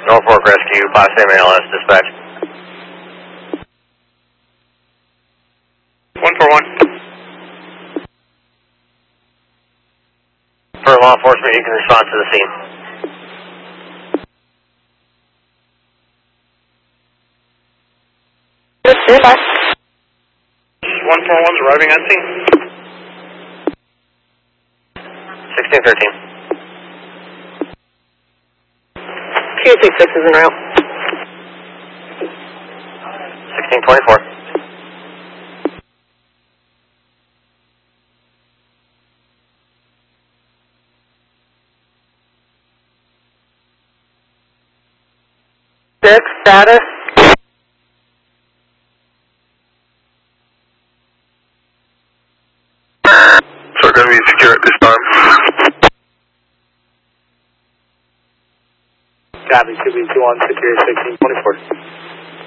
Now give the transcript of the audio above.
Norfolk Rescue, 57 ALS, dispatch. 141. For law enforcement, you can respond to the scene. Standby. 141's arriving on scene. 1613. Q66 is en route. 1624. Six, status. So going to be secure at this time. Copy, 2B2 on secure 1624.